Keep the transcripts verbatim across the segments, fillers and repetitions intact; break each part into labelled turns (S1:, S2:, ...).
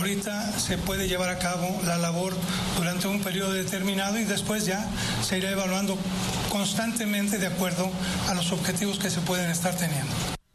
S1: ahorita se puede llevar a cabo la labor durante un periodo determinado y después ya se irá evaluando constantemente de acuerdo a los objetivos que se pueden estar teniendo.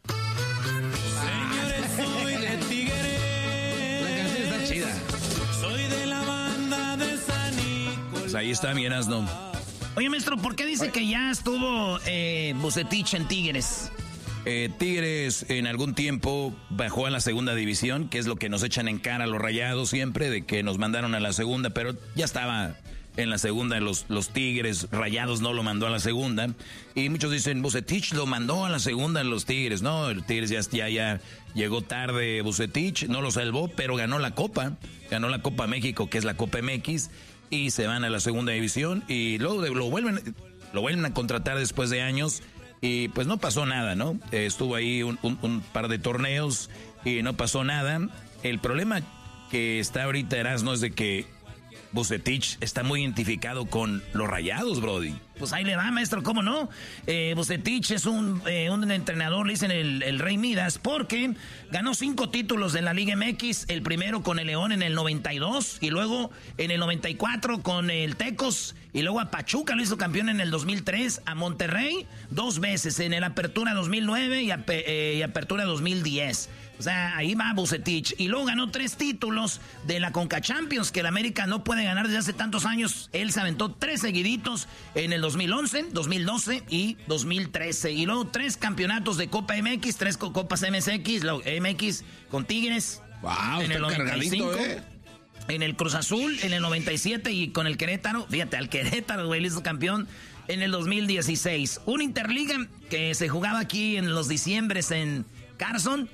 S2: Señores, soy de Tigres.
S3: La canción está chida.
S2: Soy de la banda de San Nicolás.
S4: Pues ahí está, mi Erasmo.
S5: Oye, maestro, ¿por qué dice que ya estuvo eh, Vucetich en Tigres?
S4: Eh, Tigres en algún tiempo bajó a la segunda división, que es lo que nos echan en cara los Rayados siempre, de que nos mandaron a la segunda, pero ya estaba en la segunda los, los Tigres. Rayados no lo mandó a la segunda. Y muchos dicen, Vucetich lo mandó a la segunda en los Tigres. No, el Tigres ya, ya, ya llegó tarde Vucetich, no lo salvó, pero ganó la Copa. Ganó la Copa México, que es la Copa M X, y se van a la segunda división. Y luego lo vuelven, lo vuelven a contratar después de años. Y pues no pasó nada, ¿no? Eh, estuvo ahí un, un, un par de torneos y no pasó nada. El problema que está ahorita, Erasmo, es de que Vucetich está muy identificado con los Rayados, brody.
S5: Pues ahí le va, maestro, ¿cómo no? Eh, Vucetich es un, eh, un entrenador, le dicen el, el Rey Midas, porque ganó cinco títulos de la Liga M X, el primero con el León en el noventa y dos, y luego en el noventa y cuatro con el Tecos, y luego a Pachuca lo hizo campeón en el dos mil tres, a Monterrey dos veces, en el Apertura dos mil nueve y, a, eh, y Apertura dos mil diez. O sea, ahí va Vucetich. Y luego ganó tres títulos de la Conca Champions, que el América no puede ganar desde hace tantos años. Él se aventó tres seguiditos en el dos mil once, dos mil doce y dos mil trece. Y luego tres campeonatos de Copa M X, tres Copas M S X, la M X con Tigres.
S3: Wow,
S5: en el noventa y cinco,
S3: ¿eh?
S5: En el Cruz Azul, en el noventa y siete y con el Querétaro. Fíjate, al Querétaro, güey, le hizo campeón en el dos mil dieciséis. Un Interliga que se jugaba aquí en los diciembres en Carson.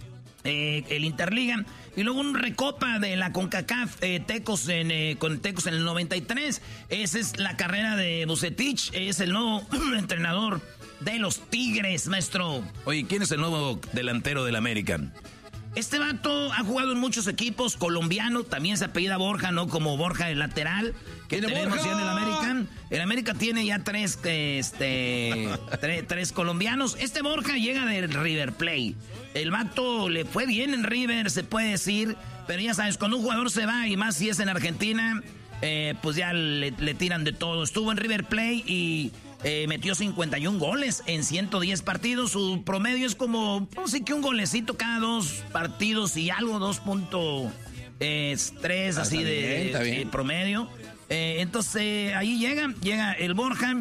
S5: Eh, el Interliga, y luego un Recopa de la CONCACAF, eh, Tecos en, eh, con Tecos en el noventa y tres. Esa es la carrera de Vucetich, es el nuevo entrenador de los Tigres, maestro.
S4: Oye, ¿quién es el nuevo delantero del América?
S5: Este vato ha jugado en muchos equipos, colombiano, también se apellida Borja, ¿no? Como Borja el lateral, que tenemos ya en el América. El América tiene ya tres, este, tres, tres colombianos. Este Borja llega del River Plate. El vato le fue bien en River, se puede decir, pero ya sabes, cuando un jugador se va, y más si es en Argentina, eh, pues ya le, le tiran de todo. Estuvo en River Plate y eh, metió cincuenta y un goles en ciento diez partidos. Su promedio es como, no sé, que un golecito cada dos partidos y algo, dos punto tres, así
S3: está
S5: de,
S3: bien, está bien.
S5: de promedio. Eh, entonces ahí llega, llega el Borja.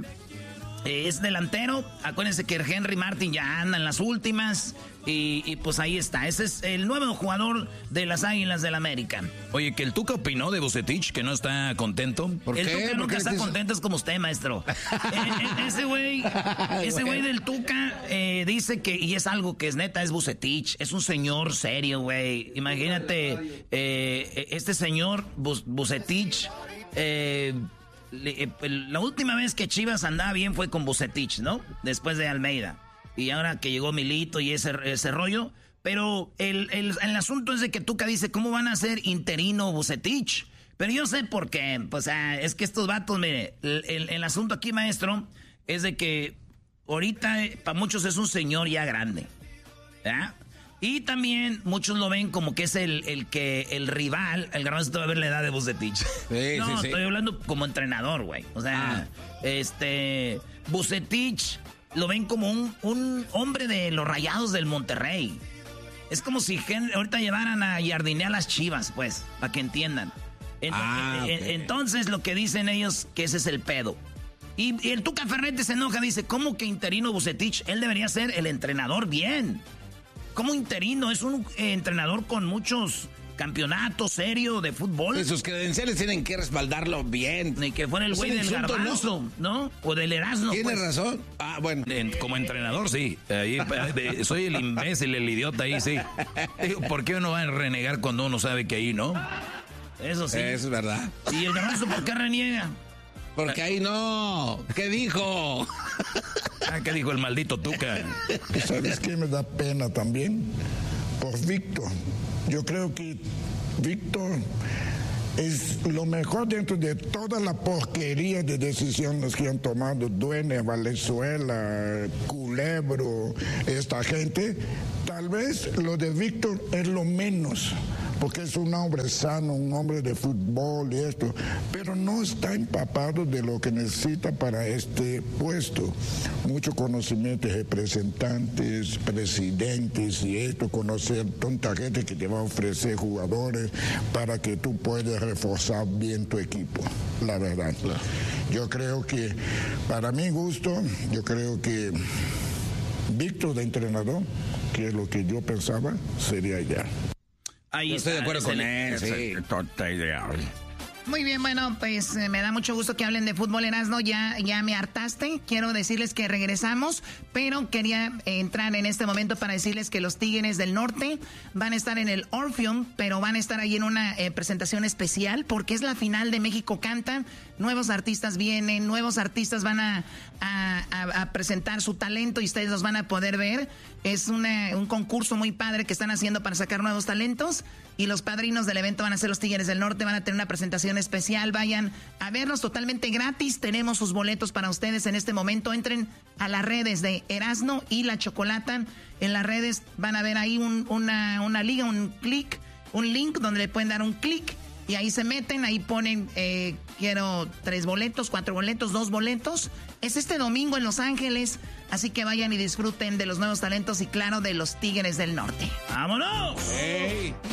S5: Eh, es delantero, acuérdense que el Henry Martin ya anda en las últimas y, y pues ahí está, ese es el nuevo jugador de las Águilas del América.
S4: Oye, que el Tuca opinó de Vucetich, que no está contento.
S3: ¿Por
S5: el
S3: qué?
S5: Tuca
S3: ¿Por
S5: nunca
S3: qué
S5: está
S3: es eso?
S5: contento, es como usted, maestro. eh, eh, ese güey, ese güey del Tuca eh, dice que, y es algo que es neta, es Vucetich, es un señor serio, güey. Imagínate, eh, este señor Vucetich, eh... Le, la última vez que Chivas andaba bien fue con Vucetich, ¿no? Después de Almeida. Y ahora que llegó Milito y ese, ese rollo. Pero el, el, el asunto es de que Tuca dice, ¿cómo van a ser interino Vucetich? Pero yo sé por qué. Pues ah, es que estos vatos, mire, el, el, el asunto aquí, maestro, es de que ahorita eh, para muchos es un señor ya grande. ¿Verdad? Y también muchos lo ven como que es el, el que el rival, el garbanzo va a ver la edad de Vucetich.
S3: Sí,
S5: no,
S3: sí, sí.
S5: estoy hablando como entrenador, güey. O sea, ah. este Vucetich lo ven como un, un hombre de los Rayados del Monterrey. Es como si gen, ahorita llevaran a jardinear a las Chivas, pues, para que entiendan. Ent,
S3: ah,
S5: en,
S3: okay.
S5: Entonces lo que dicen ellos que ese es el pedo. Y, y el Tuca Ferretti se enoja, dice, ¿cómo que interino Vucetich? Él debería ser el entrenador bien. ¿Cómo interino? Es un eh, entrenador con muchos campeonatos serios de fútbol.
S3: Pues sus credenciales tienen que respaldarlo bien.
S5: Ni que fuera el güey del
S3: insulto,
S5: Garbanzo, ¿no? ¿no? O del Erasmo.
S3: Tiene
S5: pues.
S3: razón. Ah, bueno.
S4: En, como entrenador, sí. Ahí, de, soy el imbécil, el idiota ahí, sí. ¿Por qué uno va a renegar cuando uno sabe que ahí no?
S5: Eso sí.
S3: Eso es verdad.
S5: ¿Y el Garbanzo por qué reniega?
S3: Porque ahí no. ¿Qué dijo?
S4: Ah, ¿qué dijo el maldito Tuca?
S6: ¿Sabes qué me da pena también? Por Víctor. Yo creo que Víctor es lo mejor dentro de toda la porquería de decisiones que han tomado Duene, Valenzuela, Culebro, esta gente. Tal vez lo de Víctor es lo menos, porque es un hombre sano, un hombre de fútbol y esto, pero no está empapado de lo que necesita para este puesto. Mucho conocimiento de representantes, presidentes y esto, conocer tanta gente que te va a ofrecer jugadores para que tú puedas reforzar bien tu equipo, la verdad. Claro. Yo creo que, para mi gusto, yo creo que Víctor de entrenador, que es lo que yo pensaba, sería ya.
S4: Ahí yo estoy de acuerdo con él, sí.
S5: Muy bien, bueno, pues eh, me da mucho gusto que hablen de fútbol, Erasmo. Ya, ya me hartaste. Quiero decirles que regresamos, pero quería eh, entrar en este momento para decirles que los Tigres del Norte van a estar en el Orpheum, pero van a estar ahí en una eh, presentación especial porque es la final de México Canta. Nuevos artistas vienen, nuevos artistas van a, a, a, a presentar su talento y ustedes los van a poder ver. Es una, un concurso muy padre que están haciendo para sacar nuevos talentos y los padrinos del evento van a ser los Tigres del Norte, van a tener una presentación especial, vayan a vernos totalmente gratis, tenemos sus boletos para ustedes en este momento, entren a las redes de Erasmo y La Chocolata, en las redes van a ver ahí un, una, una liga, un clic, un link donde le pueden dar un clic y ahí se meten, ahí ponen, eh, quiero tres boletos, cuatro boletos, dos boletos, es este domingo en Los Ángeles, así que vayan y disfruten de los nuevos talentos y claro, de los Tigres del Norte. ¡Vámonos!
S4: Hey.